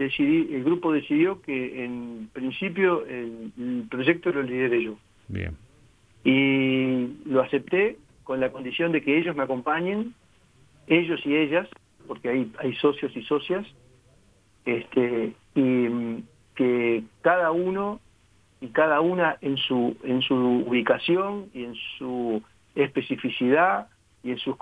el grupo decidió que en principio el proyecto lo lideré yo. Bien. Y lo acepté con la condición de que ellos me acompañen, ellos y ellas, porque hay socios y socias, y que cada uno y cada una en su ubicación y en su especificidad y en sus